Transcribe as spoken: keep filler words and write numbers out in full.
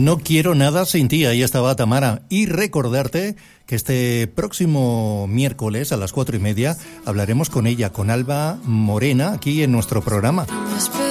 No quiero nada sin ti, ahí estaba Tamara. Y recordarte que este próximo miércoles a las cuatro y media hablaremos con ella, con Alba Morena, aquí en nuestro programa.